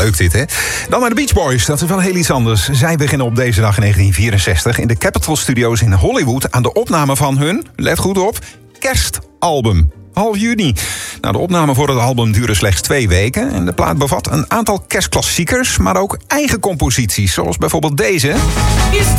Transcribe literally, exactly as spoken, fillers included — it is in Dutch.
leuk dit, hè? Dan naar de Beach Boys, dat is wel heel iets anders. Zij beginnen op deze dag in negentien vierenzestig... in de Capitol Studios in Hollywood... aan de opname van hun, let goed op, kerstalbum. Half juni. Nou, de opname voor het album duren slechts twee weken... en de plaat bevat een aantal kerstklassiekers... maar ook eigen composities, zoals bijvoorbeeld deze... Is